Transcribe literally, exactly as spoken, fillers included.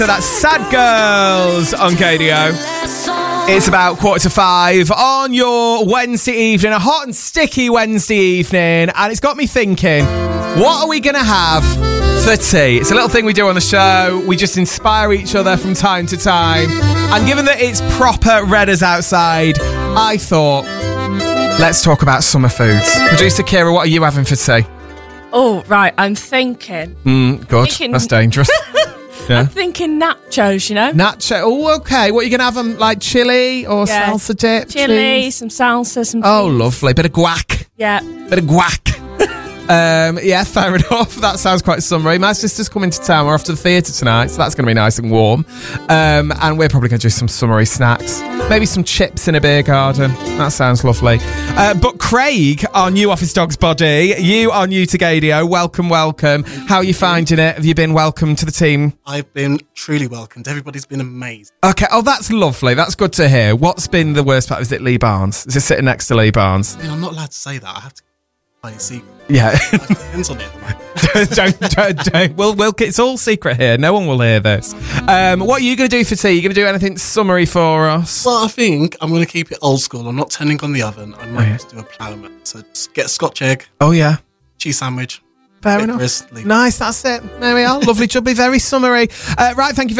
So that's Sad Girls on K D O. It's about quarter to five on your Wednesday evening, a hot and sticky Wednesday evening, and it's got me thinking, what are we going to have for tea? It's a little thing we do on the show. We just inspire each other from time to time. And given that it's proper redders outside, I thought, let's talk about summer foods. Producer Kira, what are you having for tea? Oh, right, I'm thinking. Mm, good. Thinking... That's dangerous. Yeah. I'm thinking nachos, you know? Nacho. Oh, okay. What are you going to have them, like chili or yeah. salsa dip? Chili, cheese? some salsa, some Oh, cheese. lovely. Bit of guac. Yeah. Bit of guac. um, yeah, fair enough. That sounds quite summery. My sister's coming to town. We're off to the theatre tonight, so that's going to be nice and warm. Um, and we're probably going to do some summery snacks. Maybe some chips in a beer garden. That sounds lovely. Uh, but Craig, our new office dog's body, you are new to Gadio. Welcome, welcome. How are you finding it? Have you been welcomed to the team? I've been truly welcomed. Everybody's been amazing. Okay. Oh, that's lovely. That's good to hear. What's been the worst part? Is it Lee Barnes? Is it sitting next to Lee Barnes? I mean, I'm not allowed to say that. I have to play a secret. Yeah. It depends on it. don't, don't, don't. We'll, we'll, it's all secret here. No one will hear this. Um, what are you going to do for tea? Are you going to do anything summery for us? Well, I think I'm going to keep it old school. I'm not turning on the oven. I might Oh, yeah. just do a ploughman. So just get a Scotch egg, Oh, yeah. cheese sandwich. Fair bit enough. crisp, leave it. Nice, that's it. There we are. Lovely chubby, very summery. Uh, right, thank you very